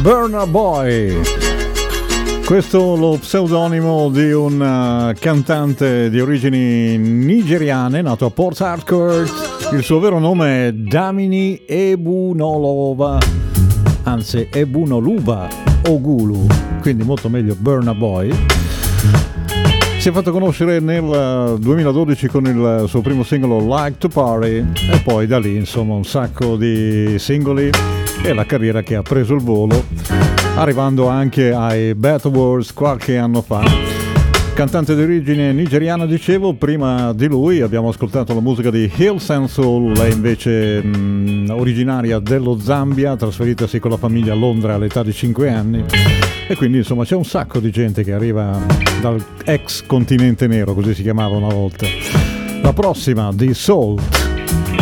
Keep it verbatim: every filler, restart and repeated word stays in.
Burna Boy. Questo lo pseudonimo di un uh, cantante di origini nigeriane nato a Port Harcourt. Il suo vero nome è Damini Ebunolova, anzi Ebunoluba Ogulu, quindi molto meglio Burna Boy. Si è fatto conoscere nel duemiladodici con il suo primo singolo Like to Party e poi da lì insomma un sacco di singoli e la carriera che ha preso il volo, arrivando anche ai Bad Awards qualche anno fa. Cantante di origine nigeriana, dicevo. Prima di lui abbiamo ascoltato la musica di Hills and Soul, lei invece mh, originaria dello Zambia, trasferitasi con la famiglia a Londra all'età di cinque anni. E quindi insomma c'è un sacco di gente che arriva dal ex continente nero, così si chiamava una volta. La prossima di Salt.